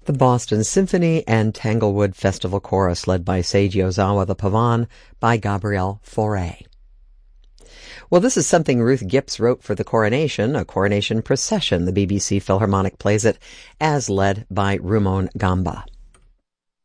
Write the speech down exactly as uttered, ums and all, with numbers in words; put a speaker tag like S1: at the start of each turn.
S1: The Boston Symphony and Tanglewood Festival Chorus, led by Seiji Ozawa, the Pavan by Gabrielle Fauré. Well, this is something Ruth Gipps wrote for the coronation, a coronation procession. The B B C Philharmonic plays it as led by Rumon Gamba.